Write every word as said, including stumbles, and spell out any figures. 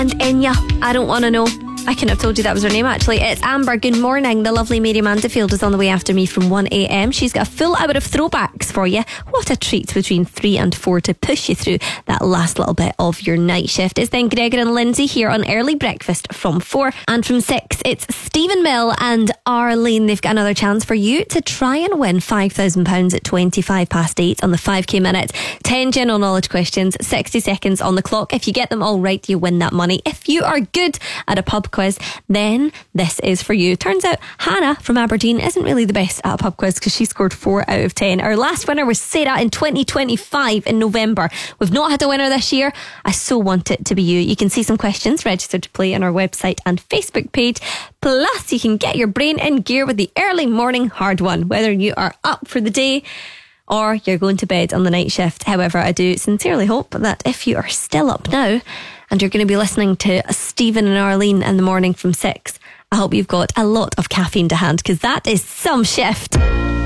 And Enya, I don't want to know. I couldn't have told you that was her name actually. It's Amber. Good morning. The lovely Mary Manderfield is on the way after me from one a.m. She's got a full hour of throwbacks for you. What a treat between three and four to push you through that last little bit of your night shift. It's then Gregor and Lindsay here on Early Breakfast from four. And from six, it's Stephen Mill and Arlene. They've got another chance for you to try and win five thousand pounds at twenty-five past eight on the five K minute. ten general knowledge questions, sixty seconds on the clock. If you get them all right, you win that money. If you are good at a pub quiz, then this is for you. Turns out Hannah from Aberdeen isn't really the best at a pub quiz because she scored four out of ten. Our last winner was Sarah in twenty twenty-five in November. We've not had a winner this year. I so want it to be you. You can see some questions registered to play on our website and Facebook page. Plus, you can get your brain in gear with the early morning hard one, whether you are up for the day or you're going to bed on the night shift. However, I do sincerely hope that if you are still up now and you're going to be listening to Stephen and Arlene in the morning from six, I hope you've got a lot of caffeine to hand because that is some shift.